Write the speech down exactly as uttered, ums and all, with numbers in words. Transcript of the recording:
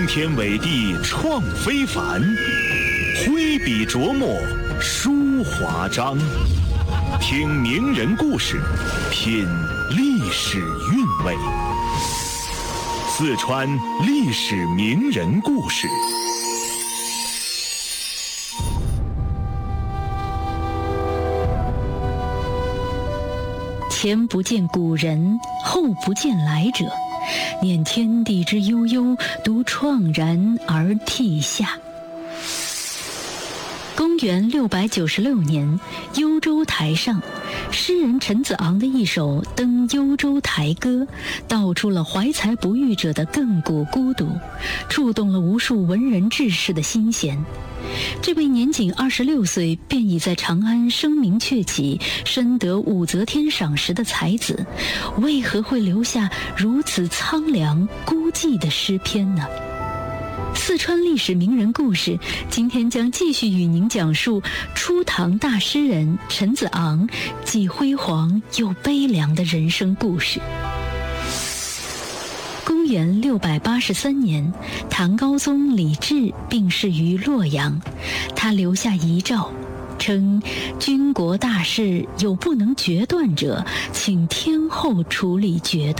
天伟地创非凡，挥笔琢磨书华章。听名人故事，品历史韵味。四川历史名人故事。 前不见古人，后不见来者。念天地之悠悠，独怆然而涕下。公元六百九十六年，幽州台上，诗人陈子昂的一首《登幽州台歌》，道出了怀才不遇者的亘古孤独，触动了无数文人志士的心弦。这位年仅二十六岁便已在长安声名鹊起，深得武则天赏识的才子，为何会留下如此苍凉孤寂的诗篇呢？四川历史名人故事，今天将继续与您讲述初唐大诗人陈子昂既辉煌又悲凉的人生故事。公元六百八十三年，唐高宗李治病逝于洛阳，他留下遗诏，称军国大事有不能决断者，请天后处理决断。